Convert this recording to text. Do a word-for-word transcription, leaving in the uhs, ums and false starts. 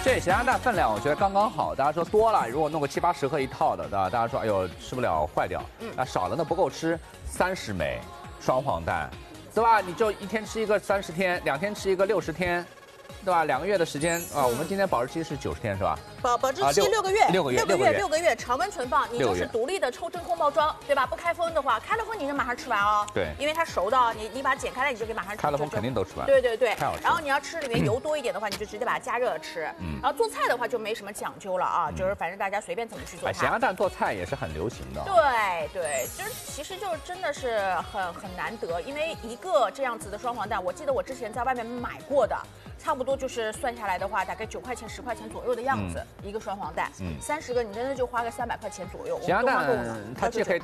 这咸鸭蛋分量我觉得刚刚好，大家说多了，如果弄个七八十克一套的，对吧？大家说哎呦吃不了坏掉，嗯，那少了那不够吃，三十枚双黄蛋，对吧？你就一天吃一个三十天，两天吃一个六十天。 对吧？两个月的时间啊，我们今天保质期是九十天是吧？ 保保质期六个月， 六个月， 六个月，六个月，常温存放，你六个月就是独立的抽真空包装，对吧？不开封的话，开了封你就马上吃完哦。 对， 因为它熟的，你你把它剪开来，你就可以马上吃。 开了封肯定都吃完。 对对对， 太好吃了。 然后你要吃里面油多一点的话，你就直接把它加热吃。嗯。然后做菜的话就没什么讲究了啊，就是反正大家随便怎么去做它。 咸鸭蛋做菜也是很流行的。 对对，就是其实就真的是很很难得，因为一个这样子的双黄蛋，我记得我之前在外面买过的。 差不多就是算下来的话，大概九块钱、十块钱左右的样子，嗯、一个双黄蛋，嗯，三十个你真的就花个三百块钱左右。 咸鸭蛋它既可以